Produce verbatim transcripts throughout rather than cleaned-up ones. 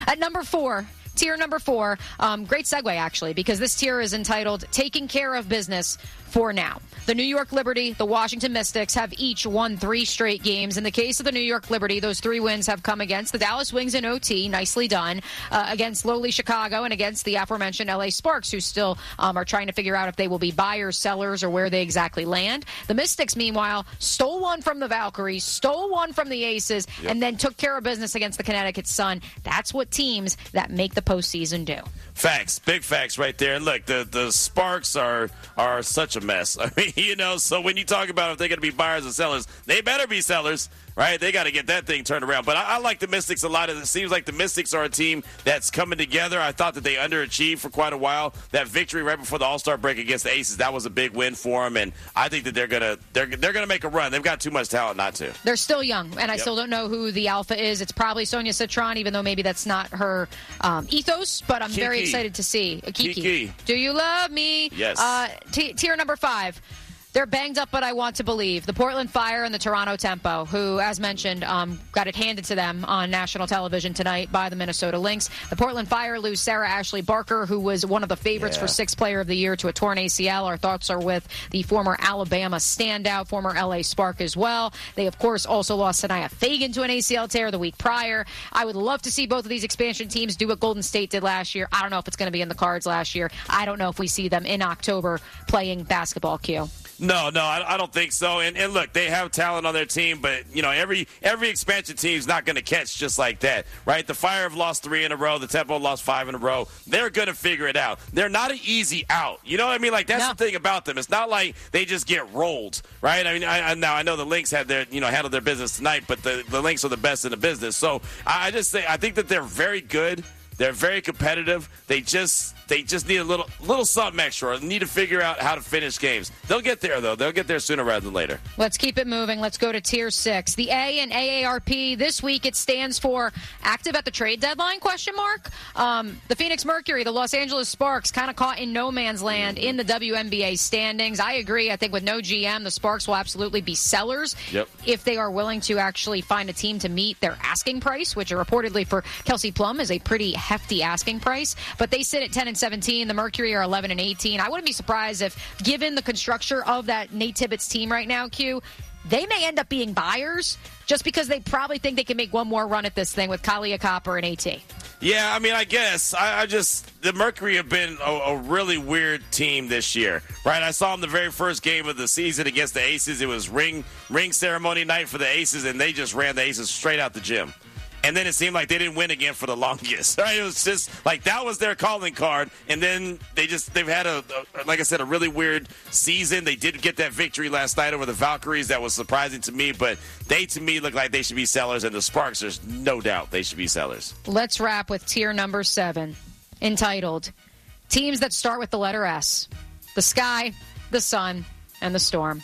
At number four, tier number four, um, great segue, actually, because this tier is entitled Taking Care of Business for Now. The New York Liberty, the Washington Mystics have each won three straight games. In the case of the New York Liberty, those three wins have come against the Dallas Wings in O T, nicely done, uh, against lowly Chicago, and against the aforementioned L A Sparks, who still um, are trying to figure out if they will be buyers, sellers, or where they exactly land. The Mystics, meanwhile, stole one from the Valkyries, stole one from the Aces, yep. and then took care of business against the Connecticut Sun. That's what teams that make the postseason do. Facts, big facts right there. And look, the, the Sparks are are such a mess. I mean, you know, so when you talk about if they're going to be buyers or sellers, they better be sellers, right? They got to get that thing turned around. But I, I like the Mystics a lot. It seems like the Mystics are a team that's coming together. I thought that they underachieved for quite a while. That victory right before the All-Star break against the Aces, that was a big win for them. And I think that they're going to they're they're going to make a run. They've got too much talent not to. They're still young, and I yep. still don't know who the alpha is. It's probably Sonia Citron, even though maybe that's not her um, ethos. But I'm Kiki. very excited to see Kiki. Kiki. Do you love me? Yes. Uh, t- tier number five. They're banged up, but I want to believe. The Portland Fire and the Toronto Tempo, who, as mentioned, um, got it handed to them on national television tonight by the Minnesota Lynx. The Portland Fire lose Sarah Ashley Barker, who was one of the favorites yeah. for Sixth Player of the Year, to a torn A C L. Our thoughts are with the former Alabama standout, former L A Spark as well. They, of course, also lost Sanaya Fagan to an A C L tear the week prior. I would love to see both of these expansion teams do what Golden State did last year. I don't know if it's going to be in the cards last year. I don't know if we see them in October playing basketball, Q. No, no, I, I don't think so. And, and look, they have talent on their team, but, you know, every every expansion team is not going to catch just like that, right? The Fire have lost three in a row. The Tempo lost five in a row. They're going to figure it out. They're not an easy out. You know what I mean? Like, that's no. the thing about them. It's not like they just get rolled, right? I mean, I, I, now I know the Lynx had their, you know, handled their business tonight, but the, the Lynx are the best in the business. So I, I just think, I think that they're very good. They're very competitive. They just they just need a little little something extra. They need to figure out how to finish games. They'll get there, though. They'll get there sooner rather than later. Let's keep it moving. Let's go to Tier six. The A in A A R P, this week it stands for active at the trade deadline, question mark. Um, the Phoenix Mercury, the Los Angeles Sparks, kind of caught in no man's land in the W N B A standings. I agree. I think with no G M, the Sparks will absolutely be sellers yep. if they are willing to actually find a team to meet their asking price, which are reportedly for Kelsey Plum is a pretty hefty asking price. But they sit at ten and seventeen. The Mercury are eleven and eighteen. I wouldn't be surprised if, given the construction of that Nate Tibbetts team right now, Q, they may end up being buyers just because they probably think they can make one more run at this thing with Kalia Copper and AT. Yeah, I mean, I guess. I, I just, the Mercury have been a, a really weird team this year, right? I saw them the very first game of the season against the Aces. It was ring ring ceremony night for the Aces, and they just ran the Aces straight out the gym. And then it seemed like they didn't win again for the longest. Right? It was just like that was their calling card. And then they just they've had a, a like I said, a really weird season. They did get that victory last night over the Valkyries. That was surprising to me. But they, to me, look like they should be sellers. And the Sparks, there's no doubt they should be sellers. Let's wrap with tier number seven, entitled Teams That Start with the Letter S. The Sky, the Sun, and the Storm.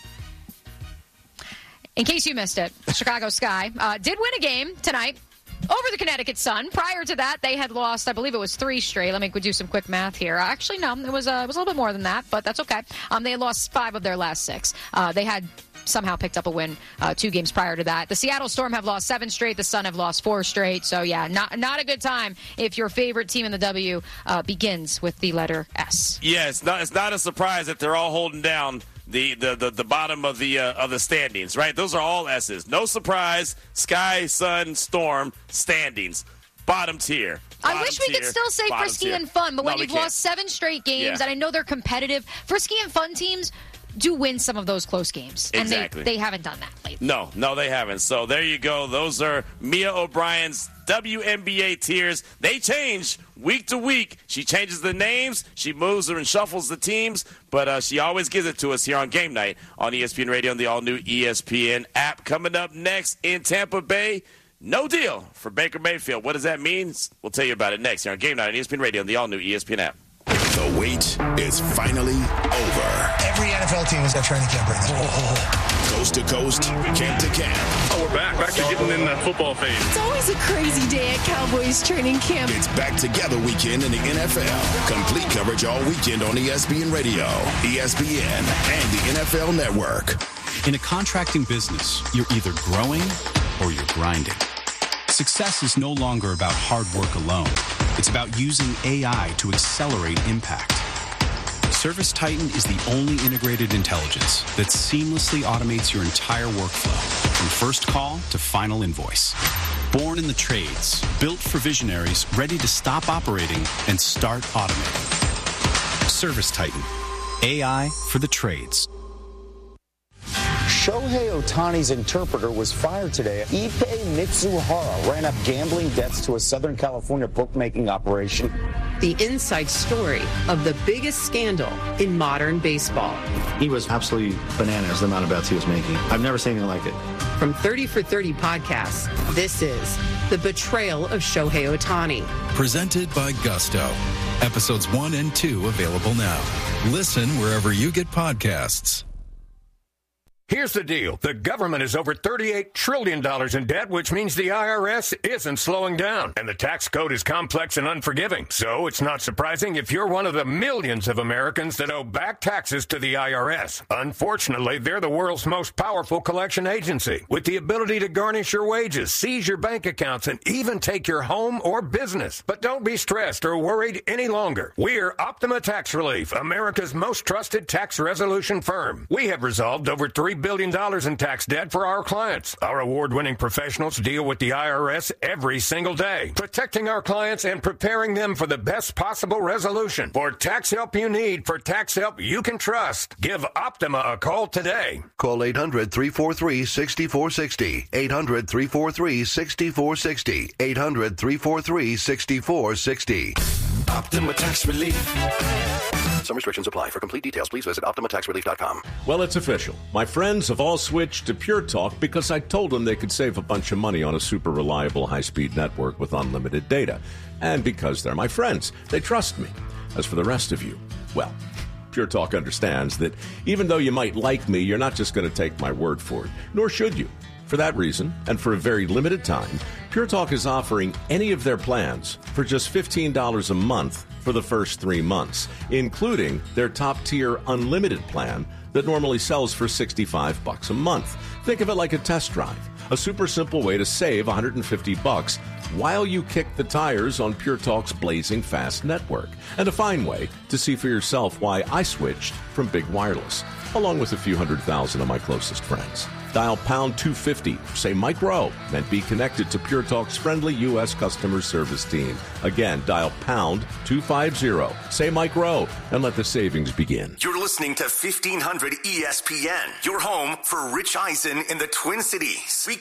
In case you missed it, Chicago Sky uh, did win a game tonight over the Connecticut Sun. Prior to that, they had lost, I believe it was three straight. Let me do some quick math here. Actually, no, it was, uh, it was a little bit more than that, but that's okay. Um, they had lost five of their last six. Uh, they had somehow picked up a win uh, two games prior to that. The Seattle Storm have lost seven straight. The Sun have lost four straight. So, yeah, not not a good time if your favorite team in the W uh, begins with the letter S. Yeah, it's not, it's not a surprise that they're all holding down The, the, the, the bottom of the uh, of the standings, right? Those are all S's. No surprise. Sky, Sun, Storm, standings. Bottom tier. Bottom I wish we tier, could still say frisky tier. and fun, but when no, you've can't. lost seven straight games, yeah. and I know they're competitive, frisky and fun teams do win some of those close games. And exactly. they, they haven't done that lately. No, no, they haven't. So there you go. Those are Mia O'Brien's W N B A tiers. They change week to week. She changes the names. She moves and shuffles the teams. But uh, she always gives it to us here on Game Night on E S P N Radio and the all-new E S P N app. Coming up next in Tampa Bay, no deal for Baker Mayfield. What does that mean? We'll tell you about it next here on Game Night on E S P N Radio and the all-new E S P N app. The wait is finally over. Every N F L team has got training camp right now. Oh. Coast to coast, camp to camp. Oh, we're back. Back to getting in the football phase. It's always a crazy day at Cowboys training camp. It's back together weekend in the N F L. Complete coverage all weekend on E S P N Radio, E S P N, and the N F L Network. In a contracting business, you're either growing or you're grinding. Success is no longer about hard work alone. It's about using A I to accelerate impact. ServiceTitan is the only integrated intelligence that seamlessly automates your entire workflow, from first call to final invoice. Born in the trades, built for visionaries ready to stop operating and start automating. ServiceTitan, A I for the trades. Shohei Ohtani's interpreter was fired today. Ippei Mitsuhara ran up gambling debts to a Southern California bookmaking operation. The inside story of the biggest scandal in modern baseball. He was absolutely bananas, the amount of bets he was making. I've never seen anything like it. From thirty for thirty podcasts, this is The Betrayal of Shohei Ohtani. Presented by Gusto. Episodes one and two available now. Listen wherever you get podcasts. Here's the deal. The government is over thirty-eight trillion dollars in debt, which means the I R S isn't slowing down. And the tax code is complex and unforgiving. So it's not surprising if you're one of the millions of Americans that owe back taxes to the I R S. Unfortunately, they're the world's most powerful collection agency, with the ability to garnish your wages, seize your bank accounts, and even take your home or business. But don't be stressed or worried any longer. We're Optima Tax Relief, America's most trusted tax resolution firm. We have resolved over three billion dollars in tax debt for our clients. Our award-winning professionals deal with the I R S every single day, protecting our clients and preparing them for the best possible resolution. For tax help you need, for tax help you can trust, give Optima a call today. Call eight hundred, three four three, six four six zero, eight hundred, three four three, six four six zero, eight hundred, three four three, six four six zero. Optima Tax Relief. Some restrictions apply. For complete details, please visit optima tax relief dot com. Well, it's official. My friends have all switched to Pure Talk because I told them they could save a bunch of money on a super reliable high-speed network with unlimited data. And because they're my friends, they trust me. As for the rest of you, well, Pure Talk understands that even though you might like me, you're not just going to take my word for it, nor should you. For that reason, and for a very limited time, Pure Talk is offering any of their plans for just fifteen dollars a month for the first three months, including their top-tier unlimited plan that normally sells for sixty-five bucks a month. Think of it like a test drive, a super simple way to save one hundred fifty bucks while you kick the tires on Pure Talk's blazing fast network, and a fine way to see for yourself why I switched from Big Wireless, along with a few hundred thousand of my closest friends. Dial pound two fifty, say Mike Rowe, and be connected to Pure Talk's friendly U S customer service team. Again, dial pound two fifty, say Mike Rowe, and let the savings begin. You're listening to fifteen hundred E S P N, your home for Rich Eisen in the Twin Cities.